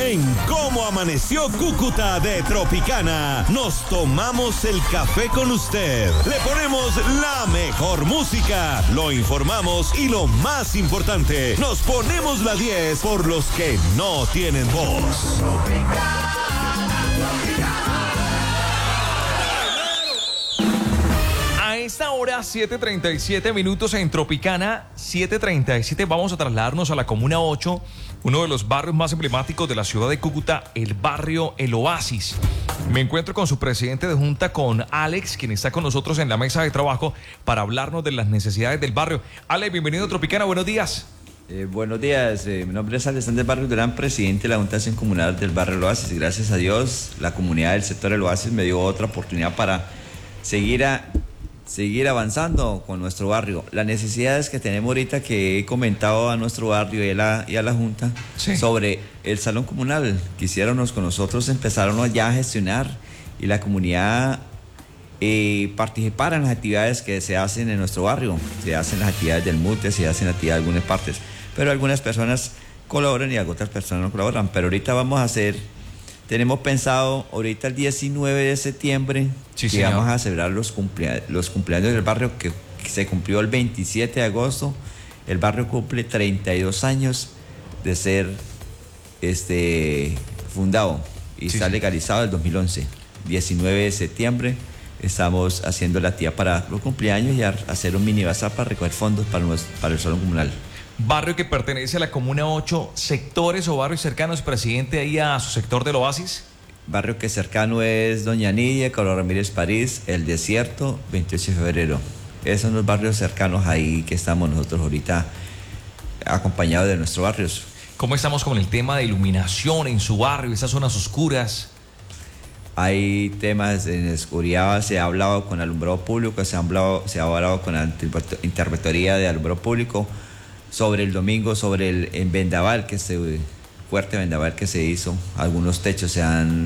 En Cómo Amaneció Cúcuta de Tropicana, nos tomamos el café con usted. Le ponemos la mejor música, lo informamos y lo más importante, nos ponemos la 10 por los que no tienen voz. A esta hora, 7:37 minutos en Tropicana, 7:37, vamos a trasladarnos a la Comuna 8, uno de los barrios más emblemáticos de la ciudad de Cúcuta, el barrio El Oasis. Me encuentro con su presidente de junta, con Alex, quien está con nosotros en la mesa de trabajo para hablarnos de las necesidades del barrio. Alex, bienvenido a Tropicana, buenos días. Buenos días, mi nombre es Alexander Barrio Durán, presidente de la Junta de Acción Comunal del barrio El Oasis. Gracias a Dios, la comunidad del sector El Oasis me dio otra oportunidad para seguir avanzando con nuestro barrio. Las necesidades que tenemos ahorita, que he comentado a nuestro barrio y a la Junta, sí, sobre el salón comunal. Quisiéramos con nosotros empezaron ya a gestionar y la comunidad participar en las actividades que se hacen en nuestro barrio. Se hacen las actividades del MUTE, se hacen actividades de algunas partes, pero algunas personas colaboran y otras personas no colaboran. Pero ahorita tenemos pensado ahorita el 19 de septiembre, sí, que vamos a celebrar los cumpleaños del barrio, que se cumplió el 27 de agosto. El barrio cumple 32 años de ser fundado y sí, está legalizado el 2011. 19 de septiembre estamos haciendo la actividad para los cumpleaños y hacer un mini bazar para recoger fondos para el salón comunal. Barrio que pertenece a la Comuna 8, sectores o barrios cercanos, presidente, ahí a su sector del Oasis. Barrio que cercano es Doña Nidia, Carlos Ramírez París, El Desierto, 28 de febrero. Esos son los barrios cercanos ahí que estamos nosotros ahorita acompañados de nuestros barrios. ¿Cómo estamos con el tema de iluminación en su barrio, esas zonas oscuras? Hay temas en oscuridad, se ha hablado con alumbrado público, se ha hablado con la interventoría de alumbrado público sobre el domingo, sobre el vendaval, fuerte vendaval que se hizo. Algunos techos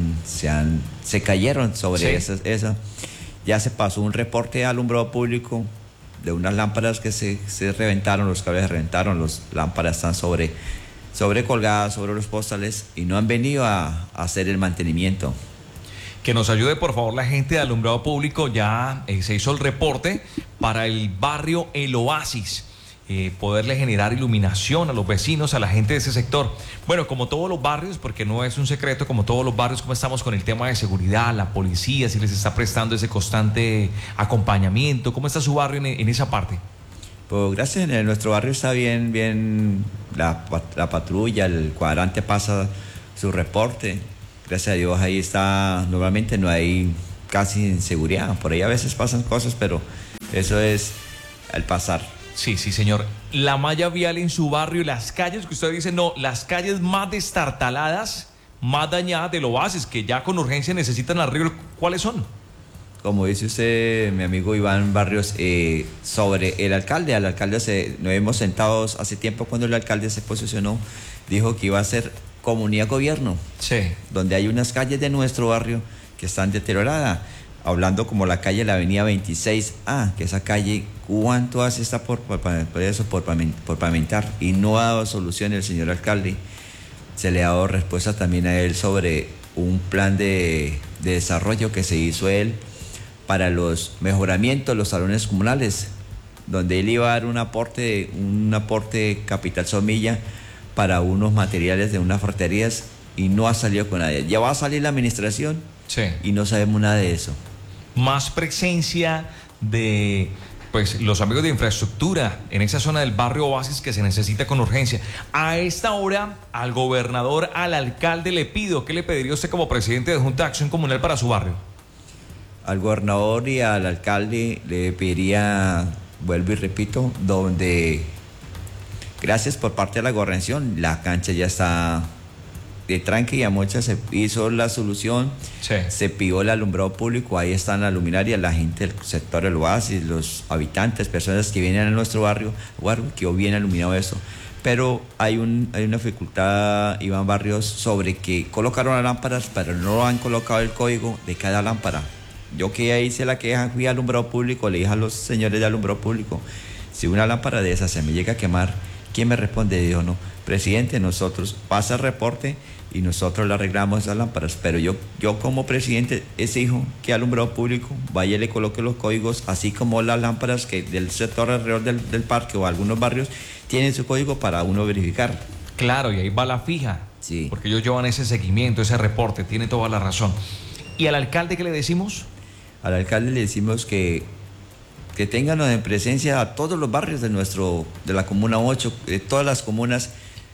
se cayeron sobre, sí, eso. Ya se pasó un reporte de alumbrado público de unas lámparas que se reventaron, los cables se reventaron, las lámparas están colgadas sobre los postales y no han venido a hacer el mantenimiento. Que nos ayude por favor la gente de alumbrado público. Ya se hizo el reporte para el barrio El Oasis, poderle generar iluminación a los vecinos, a la gente de ese sector. Bueno, como todos los barrios, porque no es un secreto, como todos los barrios, ¿cómo estamos con el tema de seguridad? La policía, si les está prestando ese constante acompañamiento, ¿cómo está su barrio en esa parte? Pues gracias, en nuestro barrio está bien, la patrulla, el cuadrante pasa su reporte. Gracias a Dios ahí está, normalmente no hay casi inseguridad, por ahí a veces pasan cosas, pero eso es al pasar. Sí, sí, señor. La malla vial en su barrio, las calles que usted dice, no, las calles más destartaladas, más dañadas del Oasis, que ya con urgencia necesitan arreglo, ¿cuáles son? Como dice usted, mi amigo Iván Barrios, sobre el alcalde, nos hemos sentado hace tiempo cuando el alcalde se posicionó, dijo que iba a ser comunidad gobierno, sí, donde hay unas calles de nuestro barrio que están deterioradas, hablando como la calle, la avenida 26A, que esa calle, ¿cuánto hace está por pavimentar? Y no ha dado solución el señor alcalde. Se le ha dado respuesta también a él sobre un plan de desarrollo que se hizo él para los mejoramientos de los salones comunales, donde él iba a dar un aporte capital somilla para unos materiales de unas ferreterías y no ha salido con nadie. Ya va a salir la administración, sí, y no sabemos nada de eso. Más presencia de los amigos de infraestructura en esa zona del barrio Oasis que se necesita con urgencia. A esta hora, al gobernador, al alcalde le pido, ¿qué le pediría usted como presidente de Junta de Acción Comunal para su barrio? Al gobernador y al alcalde le pediría, vuelvo y repito, donde gracias por parte de la gobernación, la cancha ya está de tranque y a muchas se hizo la solución, sí, se pidió el alumbrado público, ahí están las luminarias, la gente del sector del Oasis, los habitantes, personas que vienen a nuestro barrio, que bien iluminado eso. Pero hay una dificultad, Iván Barrios, sobre que colocaron las lámparas, pero no han colocado el código de cada lámpara. Yo que ahí hice la queja, fui al alumbrado público, le dije a los señores de alumbrado público, si una lámpara de esas se me llega a quemar, ¿Quién me responde? Dijo, no, presidente, nosotros pasa el reporte y nosotros le arreglamos esas lámparas, pero yo como presidente exijo que alumbrado público vaya y le coloque los códigos, así como las lámparas que del sector alrededor del parque o algunos barrios tienen su código para uno verificar. Claro, y ahí va la fija, Sí. porque ellos llevan ese seguimiento, ese reporte, tiene toda la razón. ¿Y al alcalde qué le decimos? Al alcalde le decimos que tengan en presencia a todos los barrios de la Comuna 8, de todas las comunas,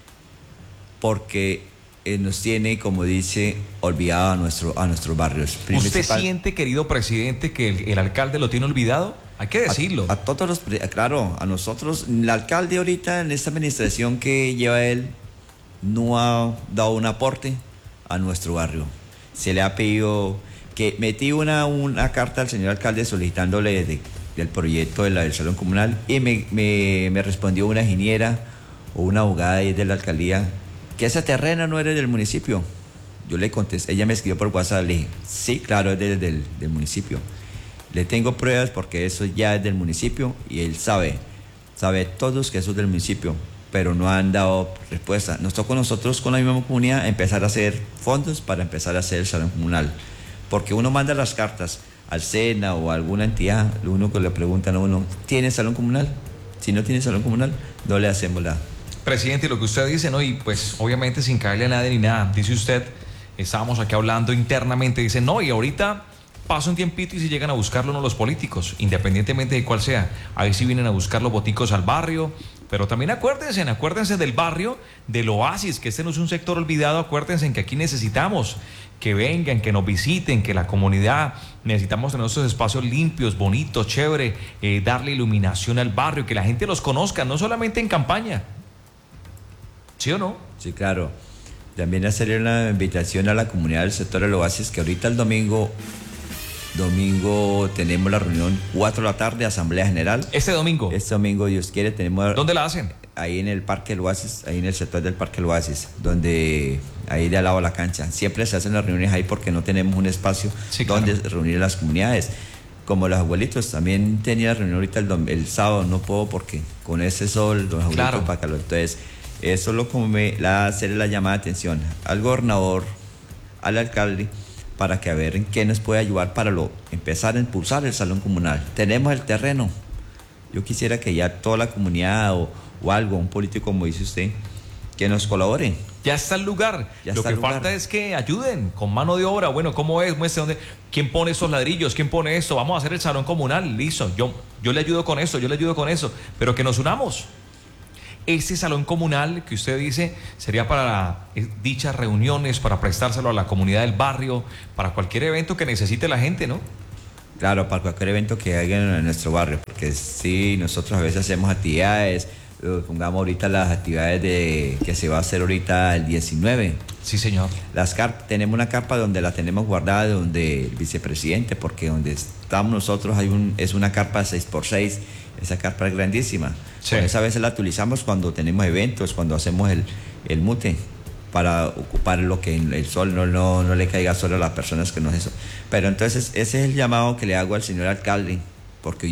porque nos tiene, como dice, olvidado a nuestros barrios. ¿Usted siente, querido presidente, que el alcalde lo tiene olvidado? Hay que decirlo. A todos claro, a nosotros, el alcalde ahorita en esta administración que lleva él no ha dado un aporte a nuestro barrio. Se le ha pedido que metí una carta al señor alcalde solicitándole del proyecto del salón comunal y me respondió una ingeniera o una abogada de la alcaldía que ese terreno no era del municipio. Yo le contesté, ella me escribió por WhatsApp, le dije, sí, claro, es del municipio. Le tengo pruebas porque eso ya es del municipio y él sabe todos que eso es del municipio, pero no han dado respuesta. Nos tocó a nosotros con la misma comunidad empezar a hacer fondos para empezar a hacer el salón comunal, porque uno manda las cartas al SENA o a alguna entidad, lo único que le preguntan a uno, ¿tiene salón comunal? Si no tiene salón comunal, no le hacemos la... Presidente, lo que usted dice, ¿no? Y pues obviamente sin caerle a nadie ni nada, dice usted, estábamos aquí hablando internamente, dice, no, y ahorita pasa un tiempito y si llegan a buscarlo no los políticos, independientemente de cuál sea, ahí sí vienen a buscar los boticos al barrio, pero también acuérdense del barrio, del Oasis, que este no es un sector olvidado, acuérdense que aquí necesitamos que vengan, que nos visiten, que la comunidad, necesitamos tener esos espacios limpios, bonitos, chévere, darle iluminación al barrio, que la gente los conozca, no solamente en campaña. ¿Sí o no? Sí, claro. También hacer una invitación a la comunidad del sector del Oasis, que ahorita el domingo tenemos la reunión 4 de la tarde, Asamblea General. Este domingo. Este domingo, Dios quiere, tenemos... ¿Dónde la hacen? Ahí en el Parque del Oasis, ahí en el sector del Parque del Oasis, donde ahí de al lado de la cancha. Siempre se hacen las reuniones ahí porque no tenemos un espacio donde reunir las comunidades. Como los abuelitos, también tenía reunión ahorita el sábado, no puedo porque con ese sol, los abuelitos para calor. Entonces, eso es lo que hacerle la llamada de atención al gobernador, al alcalde, para que a ver en qué nos puede ayudar para empezar a impulsar el salón comunal. Tenemos el terreno. Yo quisiera que ya toda la comunidad o algo, un político como dice usted, que nos colabore. Ya está el lugar. Lo que falta es que ayuden con mano de obra. Bueno, ¿cómo es? Muestre dónde. ¿Quién pone esos ladrillos? ¿Quién pone esto? Vamos a hacer el salón comunal. Listo. Yo le ayudo con eso, yo le ayudo con eso. Pero que nos unamos. Ese salón comunal que usted dice sería para dichas reuniones, para prestárselo a la comunidad del barrio, para cualquier evento que necesite la gente, ¿no? Claro, para cualquier evento que haya en nuestro barrio, porque sí, nosotros a veces hacemos actividades, pongamos ahorita las actividades que se va a hacer ahorita el 19. Sí, señor. Tenemos una carpa donde la tenemos guardada, donde el vicepresidente, porque donde estamos nosotros es una carpa 6x6, esa carpa es grandísima. Sí. Esa veces la utilizamos cuando tenemos eventos, cuando hacemos el mute, para ocupar lo que el sol no le caiga solo a las personas que no es eso. Pero entonces ese es el llamado que le hago al señor alcalde, porque